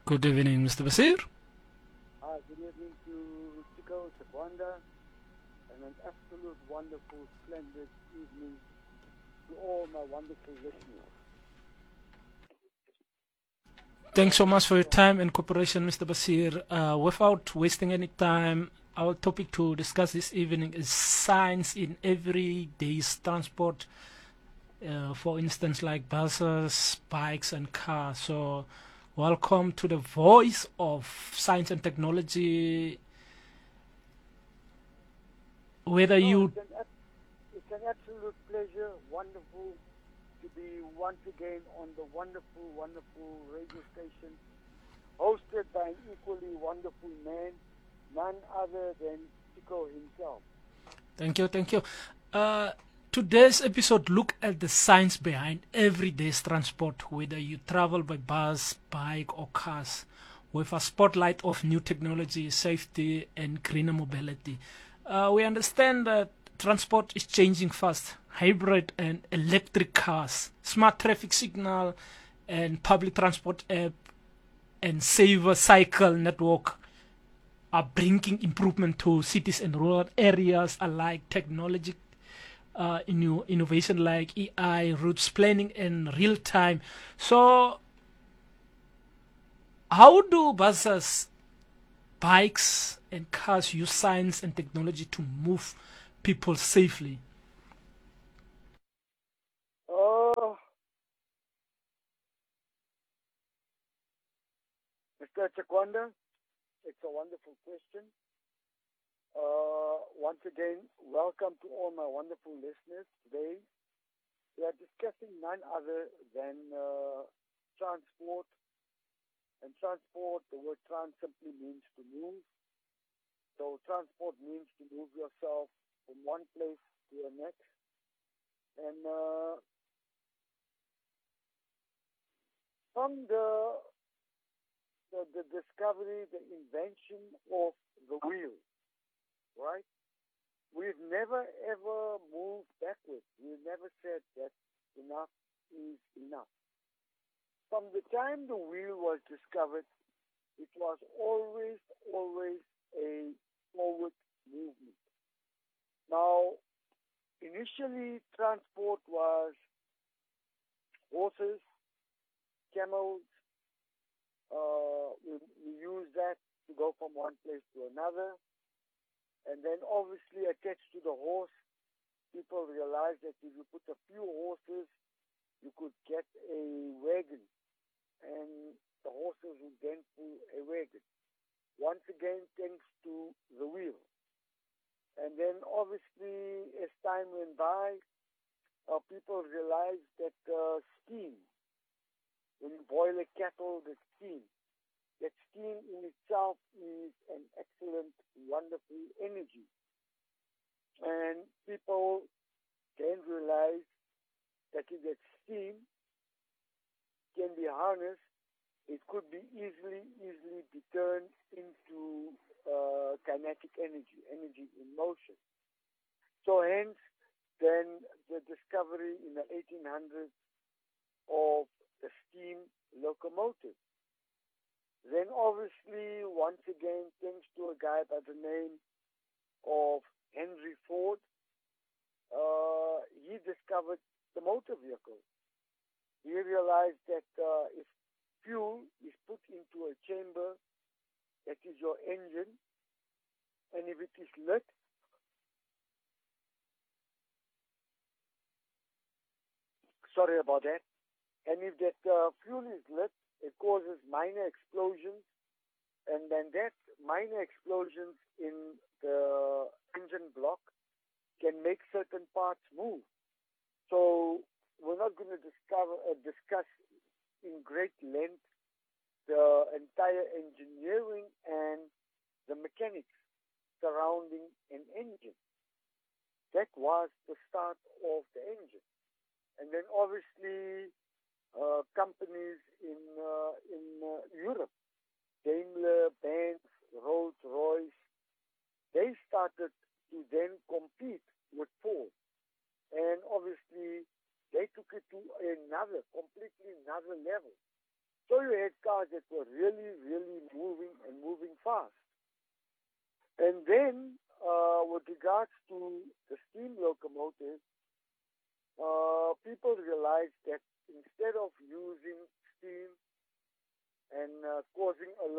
Good evening, Mr. Basir. Good evening to Chico Takwanda, and an absolute wonderful, splendid evening to all my wonderful listeners. Thanks so much for your time and cooperation, Mr. Basir. Without wasting any time, our topic to discuss this evening is science in everyday transport. For instance, like buses, bikes, and cars. So, welcome to the voice of science and technology. Whether you It's an absolute pleasure, wonderful to be once again on the wonderful, wonderful radio station, hosted by an equally wonderful man, none other than Chico himself. Thank you. Today's episode look at the science behind everyday transport, whether you travel by bus, bike, or cars, with a spotlight of new technology, safety, and greener mobility. We understand that transport is changing fast. Hybrid and electric cars, smart traffic signal, and public transport app, and saver cycle network are bringing improvement to cities and rural areas alike. Technology, innovation like AI, routes planning, and real time. So, how do buses, bikes, and cars use science and technology to move people safely? Mr. Chakwanda, it's a wonderful question. Once again, welcome to all my wonderful listeners. Today, we are discussing none other than transport. And transport, the word trans simply means to move. So transport means to move yourself from one place to the next. And from the discovery, the invention of the wheel, right? We've never ever moved backwards. We've never said that enough is enough. From the time the wheel was discovered, it was always a forward movement. Now, initially, transport was horses, camels. We used that to go from one place to another. And then obviously attached to the horse, people realized that if you put a few horses, you could get a wagon. And the horses would then pull a wagon. Once again, thanks to the wheel. And then obviously, as time went by, people realized that steam, when you boil a kettle, the steam, that steam in itself is an excellent, wonderful energy. And people then realize that if that steam can be harnessed, it could be easily be turned into kinetic energy, energy in motion. So hence, then the discovery in the 1800s of the steam locomotive. Then obviously, once again, thanks to a guy by the name of Henry Ford, he discovered the motor vehicle. He realized that if fuel is put into a chamber, that is your engine, and if it is lit, sorry about that, and if that fuel is lit, it causes minor explosions, and then that minor explosions in the engine block can make certain parts move. So we're not going to discuss in great length the entire engineering and the mechanics surrounding an engine. That was the start of the engine. And then obviously companies in Europe, Daimler, Benz, Rolls-Royce, they started to then compete with Ford. And obviously they took it to completely another level. So you had cars that were really, really moving and moving fast. And then, with regards to the steam locomotive, people realized that instead of using steam and causing a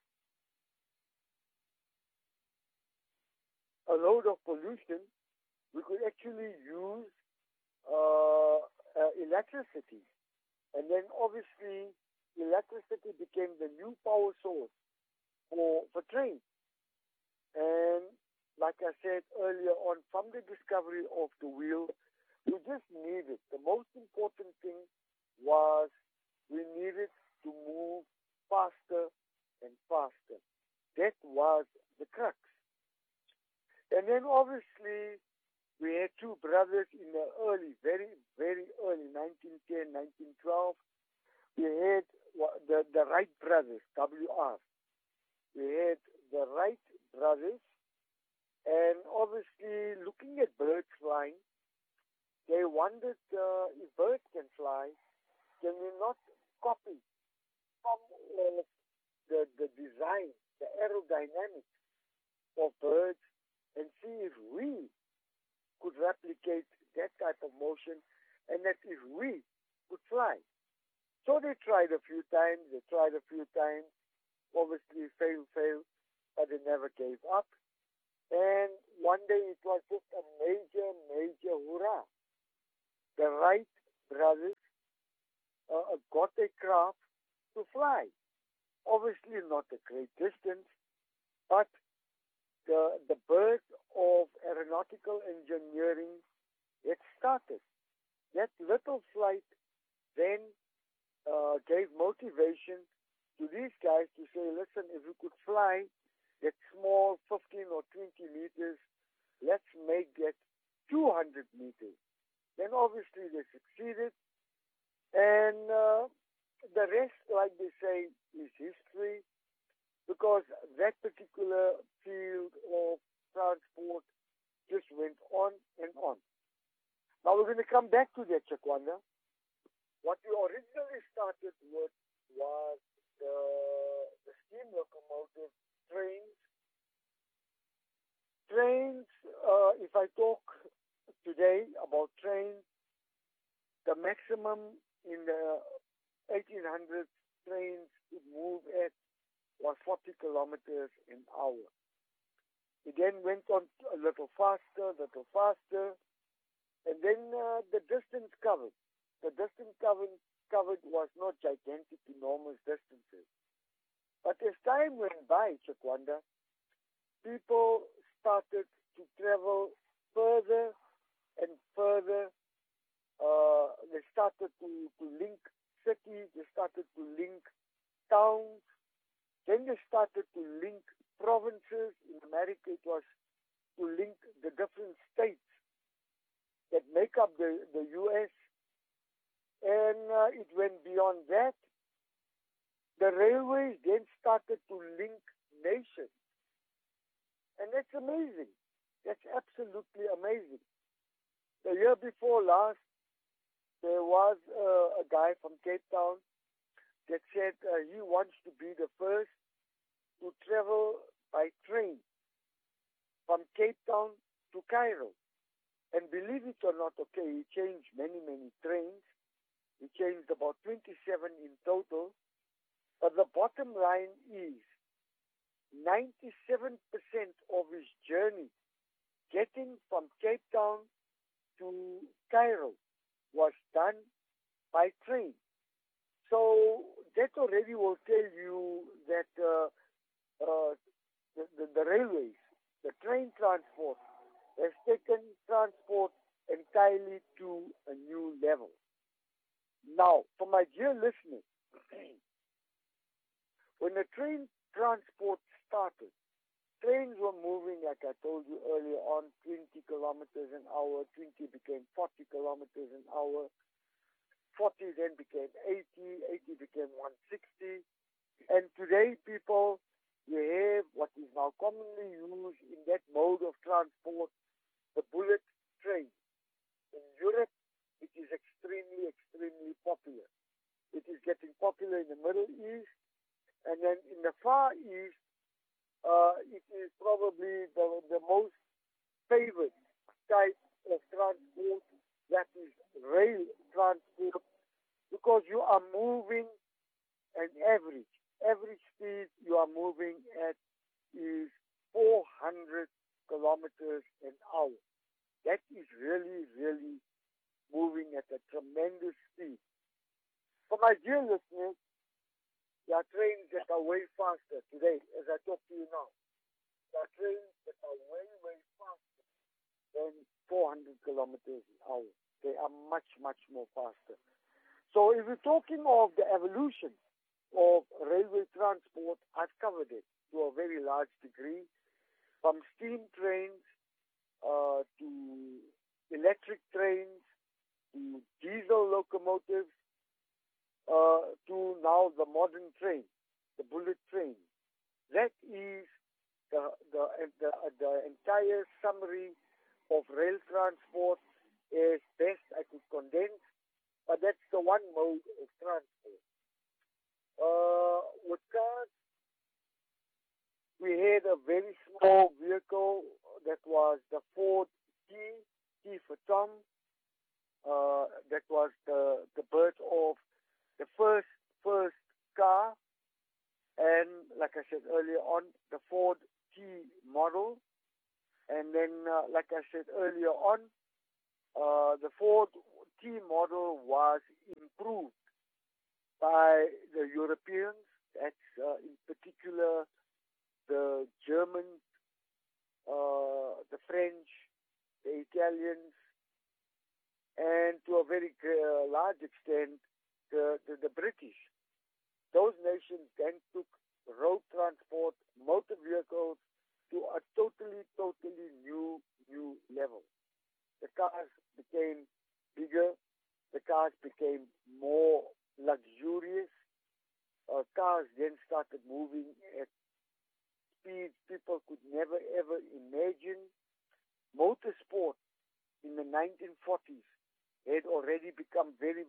load of pollution, we could actually use electricity. And then obviously electricity became the new power source for trains. And like I said earlier on, from the discovery of the wheel, we just needed, the most important thing was we needed to move faster and faster. That was the crux. And then obviously we had two brothers in the early, very, very early, 1910, 1912. We had the Wright brothers, WR. We had the Wright brothers, and obviously looking at birds flying, they wondered if birds can fly, can we not copy some of the design, the aerodynamics of birds, and see if we could replicate that type of motion, and that if we could fly. So they tried a few times, obviously failed, but they never gave up. And one day it was just a major, major hurrah. The Wright brothers got a craft to fly. Obviously not a great distance, but the birth of aeronautical engineering had started. That little flight then gave motivation to these guys to say, listen, if we could fly that small 15 or 20 meters, let's make that 200 meters. Then obviously they succeeded, and the rest, like they say, is history, because that particular field of transport just went on and on. Now we're going to come back to that, Shakwanda. What we originally started with was the steam locomotive, trains. Trains, if I talk today about trains, the maximum in the 1800s trains could move at was 40 kilometers an hour. It then went on a little faster, and then the distance covered. The distance covered was not gigantic, enormous distances. But as time went by, Shakwanda, people started to travel further and further. They started to link cities, they started to link towns, then they started to link provinces. In America, it was to link the different states that make up the U.S. And it went beyond that. The railways then started to link nations. And that's amazing. That's absolutely amazing. The year before last, there was a guy from Cape Town that said he wants to be the first to travel by train from Cape Town to Cairo. And believe it or not, okay, he changed many, many trains. He changed about 27 in total. But the bottom line is 97% of his journey getting from Cape Town to Cairo was done by train. So that already will tell you that the railways, the train transport, has taken transport entirely to a new level. Now, for my dear listeners, when the train transport started, trains were moving, like I told you earlier on, 20 kilometers an hour, 20 became 40 kilometers an hour, 40 then became 80, 80 became 160. And today, people, you have what is now commonly used in that mode of transport, the bullet train. In Europe, it is extremely, extremely popular. It is getting popular in the Middle Far East, it is probably the most favored type of transport, that is rail transport, because you are moving an average speed you are moving at is 400 kilometers an hour. That is really, really moving at a tremendous speed. For my dear listeners, there are trains that are way faster today, as I talk to you now. There are trains that are way, way faster than 400 kilometers an hour. They are much, much more faster. So if we're talking of the evolution of railway transport, I've covered it to a very large degree, from steam trains to electric trains to diesel locomotives to now the modern train, the bullet train. That is the entire summary of rail transport as best I could condense, but that's the one mode of transport. With cars, we had a very small vehicle that was the Ford T for Tom. That was the birth of the first car, and like I said earlier on, the Ford T model, and then like I said earlier on, the Ford T model was improved by the Europeans. That's in particular the Germans, the French, the Italians, and to a very large extent the British. Those nations then took road transport, motor vehicles to a totally new level. The cars became bigger. The cars became more luxurious. Cars then started moving at speeds people could never ever imagine. Motorsport in the 1940s had already become very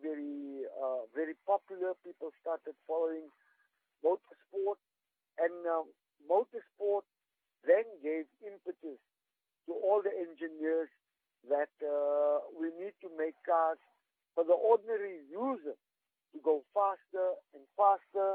popular. People started following motorsport, and motorsport then gave impetus to all the engineers that we need to make cars for the ordinary user to go faster and faster.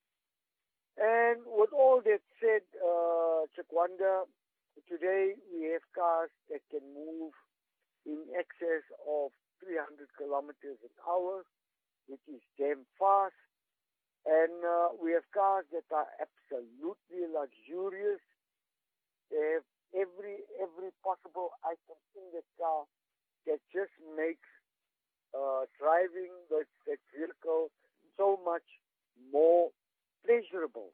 And with all that said, Chakwanda, today we have cars that can move in excess of 300 kilometers an hour, which is damn fast. And we have cars that are absolutely luxurious. They have every possible item in the car that just makes driving that vehicle so much more pleasurable.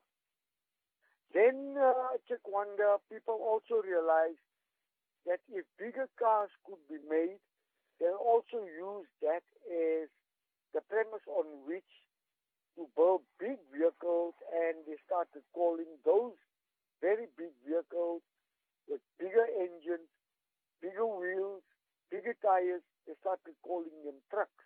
Then, Chakwanda, people also realized that if bigger cars could be made, they'll also use that as the premise on which to build big vehicles, and they started calling those very big vehicles with bigger engines, bigger wheels, bigger tires. They started calling them trucks.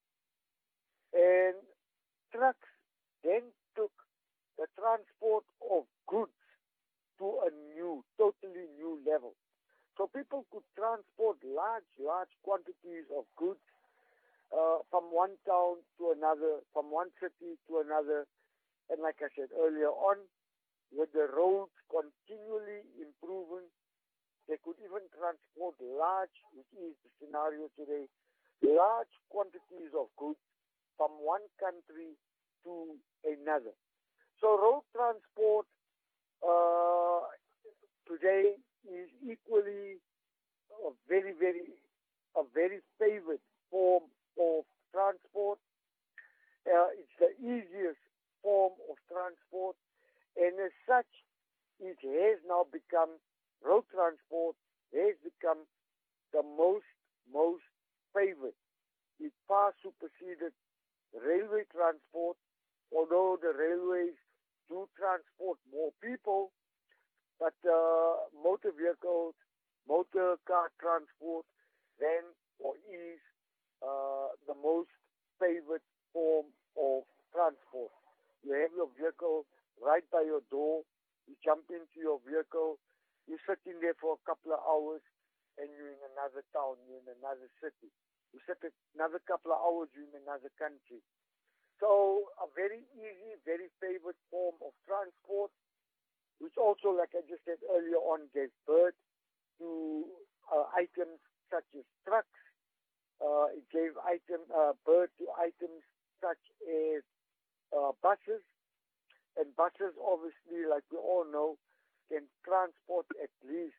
And trucks then took the transport of goods to a totally new level. So people could transport large quantities of goods from one town to another, from one city to another. And like I said earlier on, with the roads continually improving, they could even transport which is the scenario today, large quantities of goods from one country to another. So road transport today is equally a very favored form of transport. It's the easiest form of transport, and as such, it has now become, road transport has become the most favored. It far superseded railway transport, although the railways do transport more people, but motor vehicles, motor car transport then is the most favored form of transport. You have your vehicle right by your door. You jump into your vehicle. You sit in there for a couple of hours, and you're in another town, you're in another city. You sit another couple of hours, you're in another country. So a very easy, very favorite form of transport, which also, like I just said earlier on, gave birth to items such as trucks. It gave birth to items such as buses. And buses, obviously, like we all know, can transport at least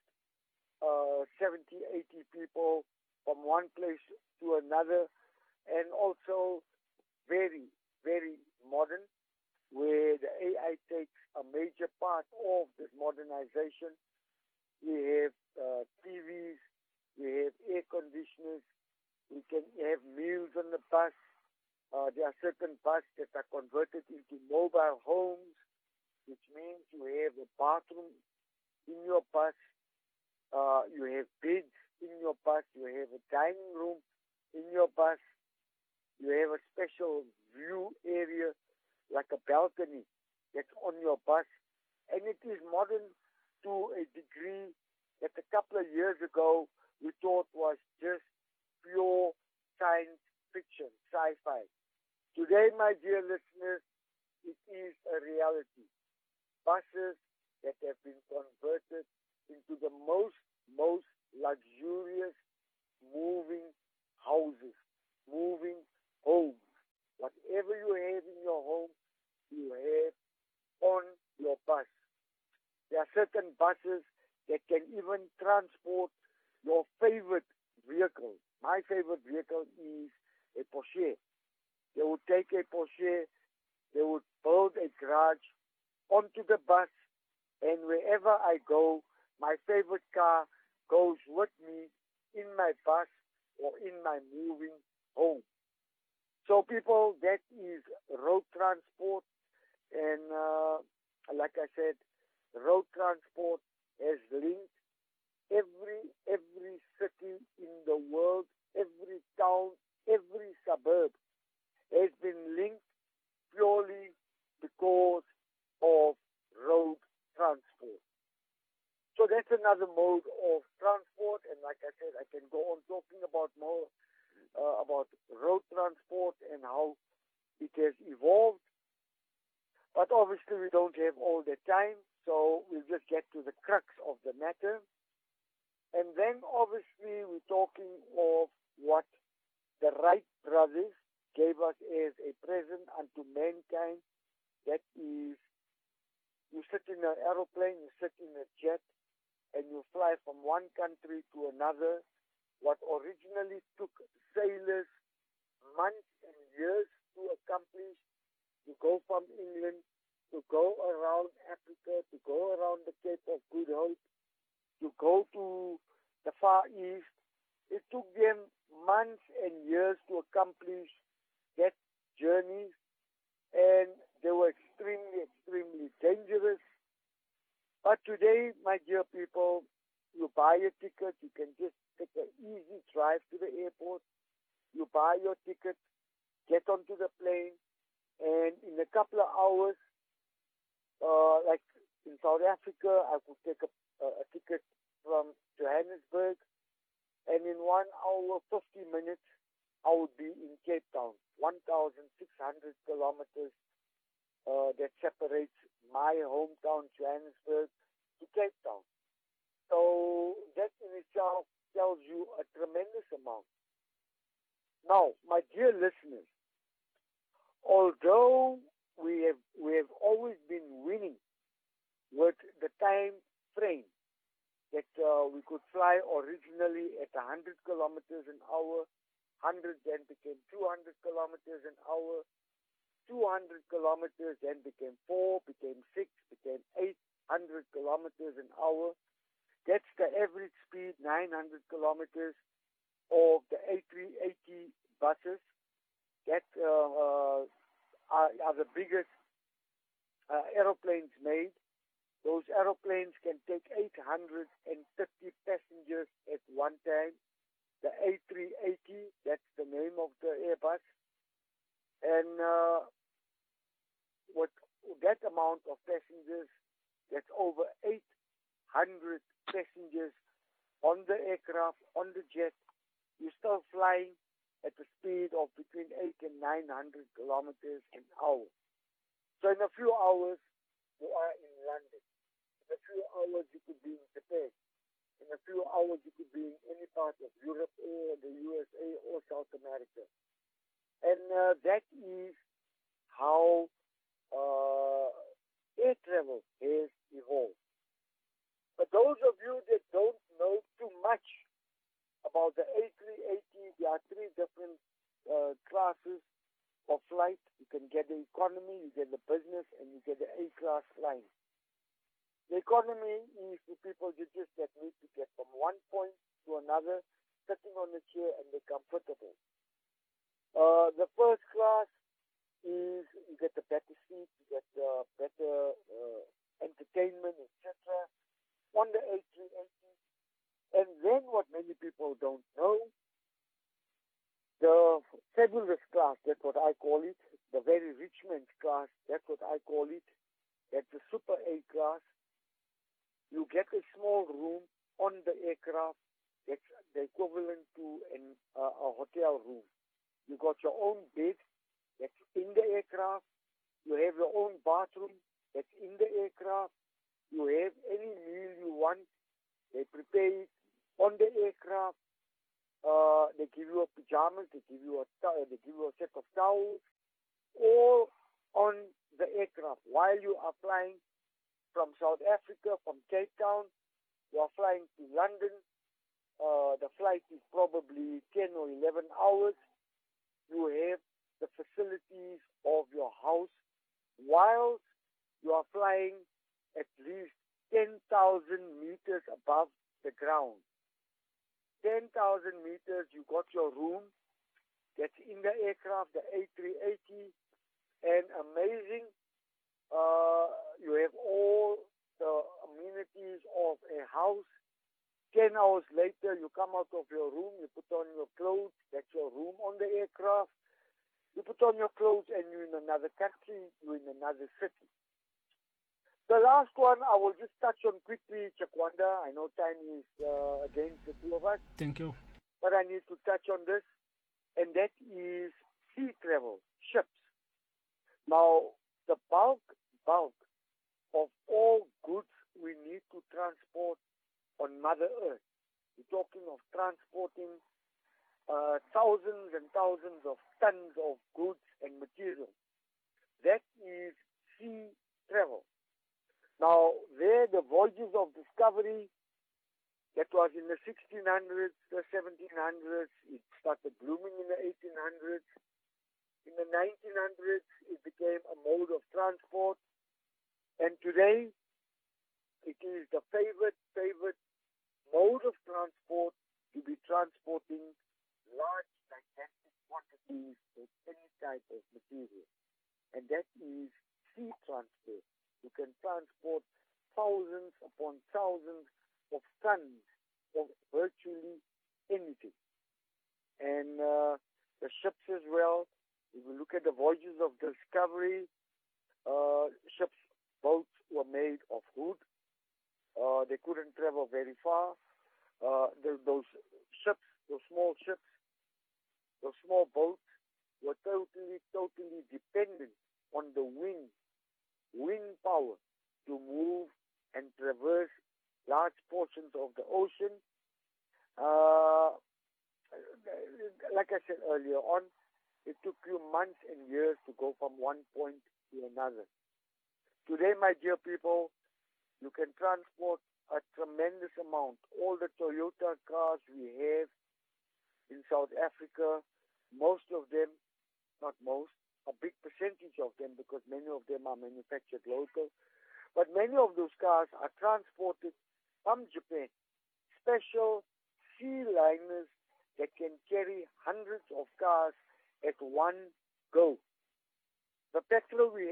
70, 80 people from one place to another, and also very, very modern, where the AI takes a major part of this modernization. We have TVs, we have air conditioners, we can have meals on the bus. There are certain buses that are converted into mobile homes, which means you have a bathroom in your bus, you have beds in your bus, you have a dining room in your bus, you have a special view area like a balcony that's on your bus, and it is modern to a degree that a couple of years ago we thought was just pure science fiction, sci-fi. Today, my dear listeners, it is a reality. Buses that have been converted into the most luxurious moving houses, moving homes. Whatever you have in your home, you have on your bus. There are certain buses that can even transport your favorite vehicle. My favorite vehicle is a Porsche. They would take a Porsche, they would build a garage onto the bus, and wherever I go, my favorite car goes with me in my bus or in my moving home. So people, that is road transport, and like I said, road transport has linked every city in the world, every town, every suburb has been linked purely because of road transport. So that's another mode of transport, and like I said, I can go on talking about more about road transport and how it has evolved. But obviously we don't have all the time, so we'll just get to the crux of the matter. And then obviously we're talking of what the Wright brothers gave us as a present unto mankind. That is, you sit in an aeroplane, you sit in a jet, and you fly from one country to another. What originally took sailors months and years to accomplish, to go from England, to go around Africa, to go around the Cape of Good Hope, to go to the Far East, it took them months and years to accomplish that journey, and they were extremely, extremely dangerous. But today, my dear people, you buy a ticket, you can just take an easy drive to the airport, you buy your ticket, get onto the plane, and in a couple of hours, like in South Africa, I could take a ticket from Johannesburg, and in 1 hour, 50 minutes, I would be in Cape Town, 1,600 kilometers that separates my hometown, Johannesburg, to Cape Town. So that in itself tells you a tremendous amount. Now, my dear listeners, although we have always been winning with the time frame that we could fly originally at 100 kilometers an hour, 100 then became 200 kilometers an hour, 200 kilometers then became 4, became 6, became 800 kilometers an hour. That's the average speed, 900 kilometers of the A380 buses. That are the biggest aeroplanes made. Those aeroplanes can take 850 passengers at one time. The A380, that's the name of the Airbus. And with that amount of passengers, that's over 800 passengers on the aircraft, on the jet, you're still flying at a speed of between 8 and 900 kilometers an hour. So in a few hours, you are in London. In a few hours, you could be in Japan. In a few hours, you could be in any part of Europe or the USA or South America. And that is how air travel has evolved. But those of you that don't know too much about the A380, there are three different classes of flight. You can get the economy, you get the business, and you get the A-class flying. The economy is for people that need to get from one point to another, sitting on the chair, and they're comfortable. The first class is you get the better seat, you get better entertainment, etc. on the A380. And then what many people don't know, the fabulous class, that's what I call it, the very rich man's class, that's what I call it, that's the super A class. You get a small room on the aircraft that's the equivalent to a hotel room. You got your own bed that's in the aircraft. You have your own bathroom that's in the aircraft. You have any meal you want. They prepare it on the aircraft. They give you a pajamas. They give you a set of towels. All on the aircraft while you are flying from South Africa, from Cape Town. You are flying to London. The flight is probably 10 or 11 hours. You have the facilities of your house while you are flying at least 10,000 meters above the ground. 10,000 meters, you got your room that's in the aircraft, the A380, and amazing. You have all the amenities of a house. 10 hours later, you come out of your room, you put on your clothes, that's your room on the aircraft. You put on your clothes and you're in another country, you're in another city. The last one I will just touch on quickly, Chakwanda. I know time is against the two of us. Thank you. But I need to touch on this, and that is sea travel, ships. Now, the bulk of all goods we need to transport on Mother Earth. We're talking of transporting thousands and thousands of tons of goods and material. That is sea travel. Now, there, the voyages of discovery, that was in the 1600s, the 1700s, it started blooming in the 1800s. In the 1900s, it became a mode of transport. And today, it is the favorite mode of transport to be transporting large, gigantic quantities of any type of material. And that is sea transport. You can transport thousands upon thousands of tons of virtually anything. And the ships as well, if you look at the voyages of discovery, ships, boats were made of wood. They couldn't travel very far. Those ships, those small ships, those small boats were totally dependent on the wind power to move and traverse large portions of the ocean. Like I said earlier on, it took you months and years to go from one point to another. Today, my dear people, you can transport a tremendous amount. All the Toyota cars we have in South Africa, most of them, not most, a big percentage of them, because many of them are manufactured local, but many of those cars are transported from Japan. Special sea liners that can carry hundreds of cars at one go. The petrol we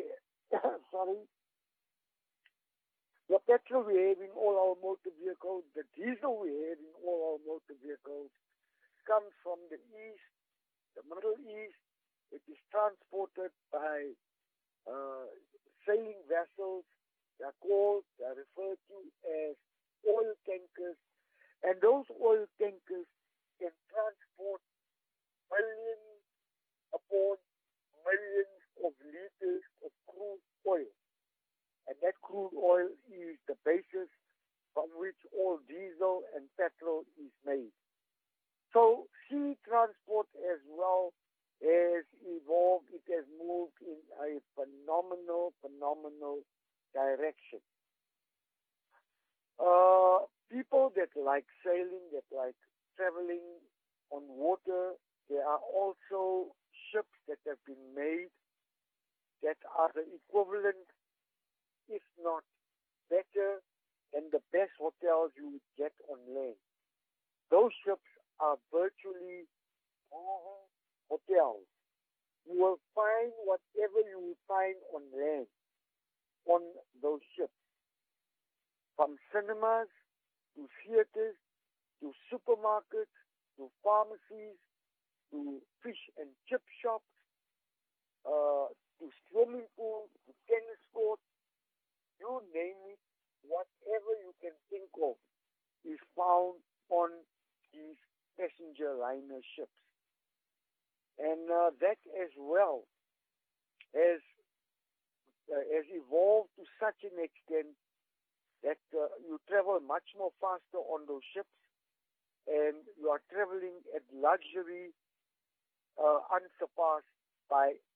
the petrol we have in all our motor vehicles, the diesel we have in all our motor vehicles, comes from the East, the Middle East. It is transported by uh, sailing vessels. They are referred to as oil tankers, and those oil tankers can transport millions upon millions of liters of crude oil. And that crude oil is the basis from which all diesel and petrol is made. So sea transport as well has evolved. It has moved in a phenomenal direction. People that like sailing, that like traveling on water, there are also ships that have been made that are the equivalent, if not better, than the best hotels you would get on land. Those ships are virtually hotels. You will find whatever you will find on land on those ships. From cinemas to theaters to supermarkets to pharmacies to fish and chip shops to swimming pools to tennis courts, you name it, whatever you can think of is found on these passenger liner ships. And that as well has evolved to such an extent that you travel much more faster on those ships, and you are traveling at luxury unsurpassed by